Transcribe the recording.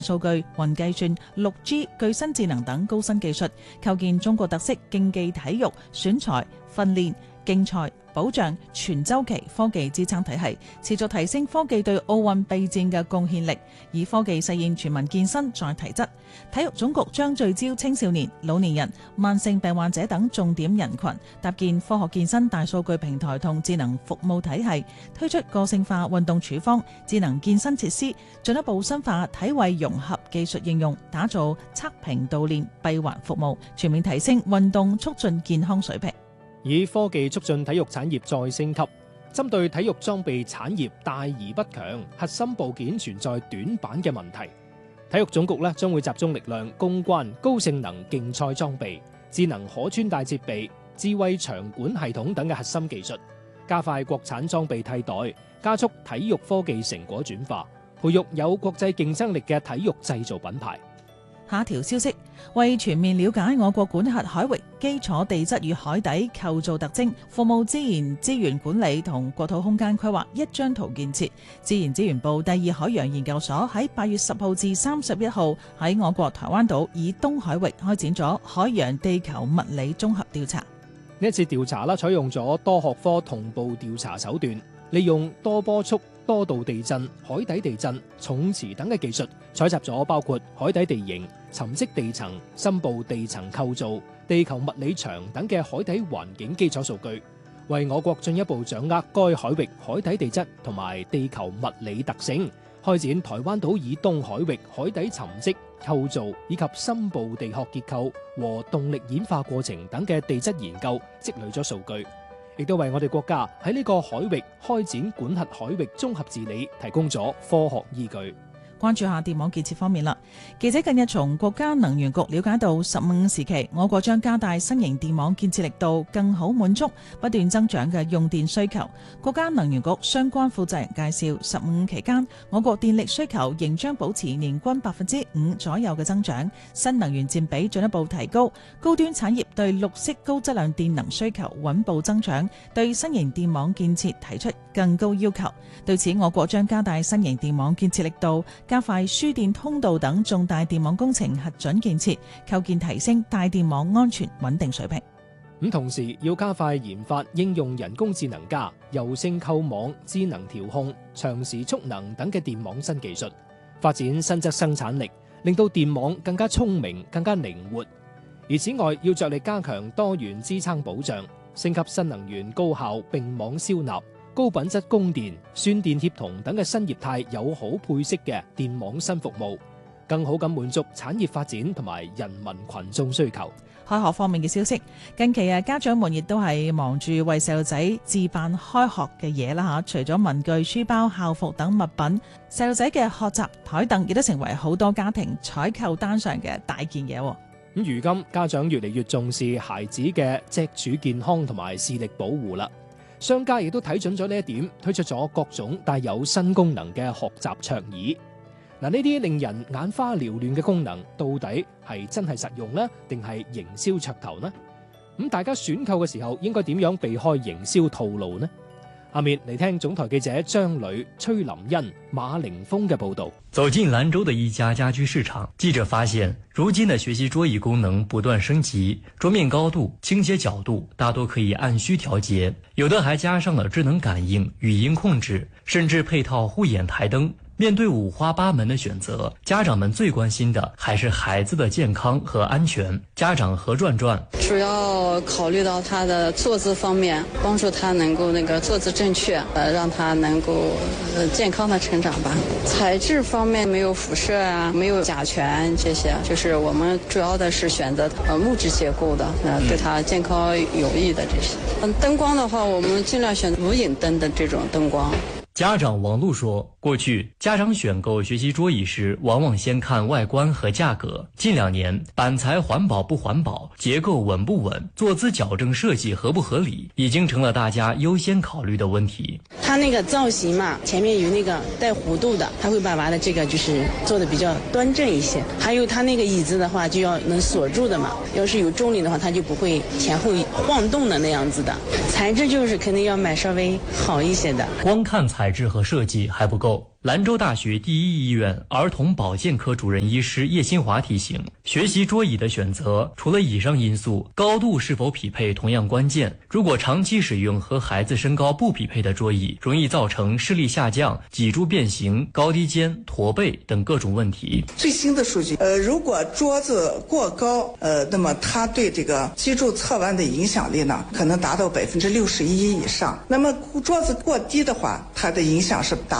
數據、雲計算、6G、具身智能等高新技術，構建中國特色競技體育選材、訓練、競賽、保障全周期科技支撐體系，持續提升科技對奧運備戰嘅貢獻力，以科技實現全民健身再提質。體育總局將聚焦青少年、老年人、慢性病患者等重點人群，搭建科學健身大數據平台同智能服務體系，推出個性化運動處方、智能健身設施，進一步深化體位融合技術應用，打造測評導練閉環服務，全面提升運動促進健康水平。 以科技促進體育產業再升級，針對體育裝備產業大而不強、核心部件存在短板嘅問題，體育總局將會集中力量攻關高性能競賽裝備、智能可穿戴設備、智慧場館系統等嘅核心技術，加快國產裝備替代，加速體育科技成果轉化，培育有國際競爭力嘅體育製造品牌。 下一條消息，為全面了解我國管轄海域基礎地質與海底構造特徵，服務自然資源管理同國土空間規劃一張圖建設，自然資源部第二海洋研究所喺8月10號至31號喺我國台灣島以東海域開展咗海洋地球物理綜合調查。 呢一次調查採用咗多學科同步調查手段，利用多波速、多度地震、海底地震、重磁等嘅技術，採集咗包括海底地形、沉積地層、深部地層構造、地球物理場等嘅海底環境基礎數據，為我國進一步掌握該海域海底地質同埋地球物理特性，開展台灣島以東海域海底沉積構造以及深部地殼結構和動力演化過程等嘅地質研究，積累咗數據，亦都為我哋國家喺呢個海域開展管轄海域綜合治理提供咗科學依據。 關注下電網建設方面啦。記者近日從國家能源局了解到，15時期我國將加大新型電網建設力度，更好滿足不斷增長嘅用電需求。國家能源局相關負責人介紹，15期間我國電力需求仍將保持年均5%左右嘅增長，新能源佔比進一步提高，高端產業對綠色高質量電能需求穩步增長，對新型電網建設提出更高要求。對此，我國將加大新型電網建設力度，加快輸電通道等重大電網工程核准建設，構建提升大電網安全穩定水平。 同時要加快研發應用人工智能加、柔性構網、智能調控、長時速能等嘅電網新技術，發展新質生產力，令到電網更加聰明、更加靈活。而此外，要着力加強多元支撐保障，升級新能源高效並網消納、高品質供電、算電協同等嘅新業態友好配色嘅電網新服務，更好咁滿足產業發展同埋人民群眾需求。 開學方面嘅消息，近期家長們亦都係忙住為細路仔置辦開學嘅嘢啦嚇。除咗文具、書包、校服等物品，細路仔嘅學習台凳亦都成為好多家庭採購單上嘅大件嘢。 如今家長越嚟越重視孩子嘅脊柱健康同埋視力保護啦。商家亦都睇準咗呢一點，推出咗各種帶有新功能嘅學習桌椅。呢啲令人眼花繚亂嘅功能，到底係真係實用呢，定係營銷噱頭呢？大家選購嘅時候，應該點樣避開營銷套路呢？下面嚟聽總台記者張磊、崔林恩、馬凌峰嘅報道。 走進蘭州的一家家居市場，記者發現，如今的學習桌椅功能不斷升級，桌面高度、傾斜角度大多可以按需調節，有的還加上了智能感應、語音控制，甚至配套護眼台燈。面對五花八門的選擇，家長們最關心的還是孩子的健康和安全。家長何轉轉主要考慮到他的坐姿方面，幫助他能夠坐姿正確，讓他能夠健康的成長吧。材質方面沒有輻射啊，沒有甲醛這些，就是我們主要的是選擇木質結構的，對他健康有益的這些。燈光的話，我們盡量選無影燈的這種燈光。 家長王璐說，過去家長選購學習桌椅時，往往先看外觀和價格。近2年，板材環保不環保，結構穩不穩，坐姿矯正設計合不合理，已經成了大家優先考慮的問題。 它那個造型嘛，前面有那個帶弧度的，它會把娃的這個就是做得比較端正一些。還有它那個椅子的話，就要能鎖住的嘛，要是有重力的話，它就不會前後晃動的那樣子的。材質就是肯定要買稍微好一些的。 光看材質和設計還不夠， 兰州大学第一医院儿童保健科主任医师叶新华提醒，学习桌椅的选择，除了以上因素，高度是否匹配同样关键。如果长期使用和孩子身高不匹配的桌椅，容易造成视力下降、脊柱变形、高低肩、驼背等各种问题。 最新的数据，如果桌子过高，那么它对这个脊柱侧弯的影响力呢，可能达到61%以上。那么桌子过低的话，它的影响是达